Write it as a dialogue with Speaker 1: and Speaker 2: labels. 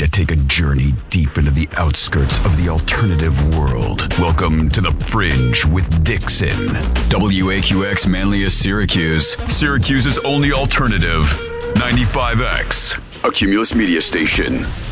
Speaker 1: take a journey deep into the outskirts of the alternative world. Welcome to The Fringe with Dixon. WAQX Manlius Syracuse. Syracuse's only alternative. 95X. A Cumulus media station.